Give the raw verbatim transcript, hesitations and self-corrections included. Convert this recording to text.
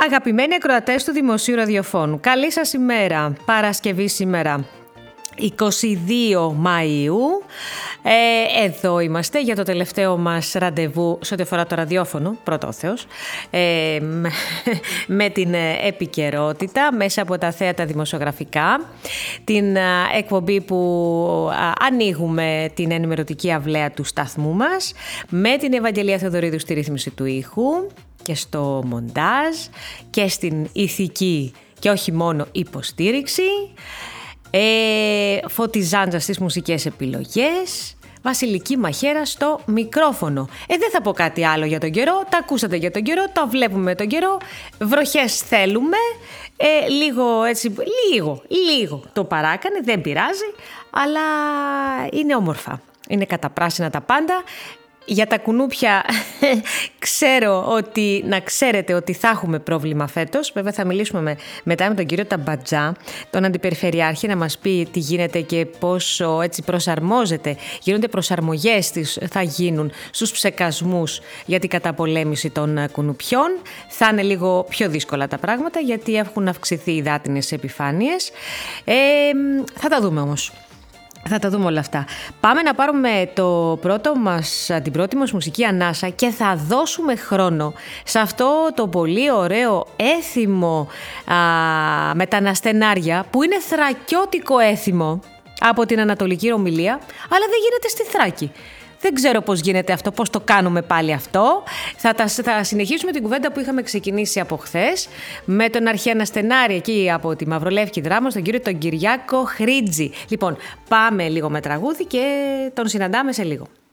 Αγαπημένοι ακροατές του Δημοσίου Ραδιοφώνου, καλή σας ημέρα. Παρασκευή σήμερα, είκοσι δύο Μαΐου. Ε, εδώ είμαστε για το τελευταίο μας ραντεβού σε ό,τι αφορά το ραδιόφωνο, πρώτο ο Θεός, ε, με, με την επικαιρότητα μέσα από τα θέατα δημοσιογραφικά, την εκπομπή που α, ανοίγουμε την ενημερωτική αυλαία του σταθμού μας, με την Ευαγγελία Θεοδωρίδου στη ρύθμιση του ήχου και στο μοντάζ και στην ηθική και όχι μόνο υποστήριξη. Ε, Φωτιζάντζα στις μουσικές επιλογές, Βασιλική Μαχαίρα στο μικρόφωνο. Ε, δεν θα πω κάτι άλλο για τον καιρό, τα ακούσατε για τον καιρό, τα βλέπουμε τον καιρό, βροχές θέλουμε, ε, λίγο έτσι, λίγο, λίγο το παράκανε, δεν πειράζει, αλλά είναι όμορφα, είναι καταπράσινα τα πάντα. Για τα κουνούπια ξέρω ότι, να ξέρετε ότι θα έχουμε πρόβλημα φέτος. Βέβαια θα μιλήσουμε με, μετά με τον κύριο Ταμπατζά, τον Αντιπεριφερειάρχη, να μας πει τι γίνεται και πόσο έτσι προσαρμόζεται. Γίνονται προσαρμογές τις, θα γίνουν στους ψεκασμούς για την καταπολέμηση των κουνουπιών. Θα είναι λίγο πιο δύσκολα τα πράγματα γιατί έχουν αυξηθεί οι υδάτινες επιφάνειες. Ε, θα τα δούμε όμως. Θα τα δούμε όλα αυτά. Πάμε να πάρουμε το πρώτο μας, την πρώτη μας μουσική ανάσα και θα δώσουμε χρόνο σε αυτό το πολύ ωραίο έθιμο α, με τα αναστενάρια που είναι θρακιώτικο έθιμο από την Ανατολική Ρωμυλία, αλλά δεν γίνεται στη Θράκη. Δεν ξέρω πώς γίνεται αυτό, πώς το κάνουμε πάλι αυτό. Θα, τα, θα συνεχίσουμε την κουβέντα που είχαμε ξεκινήσει από χθες με τον αρχιαναστενάρη εκεί από τη Μαυρολεύκη Δράμος, τον κύριο τον Κυριάκο Χρήτζη. Λοιπόν, πάμε λίγο με τραγούδι και τον συναντάμε σε λίγο.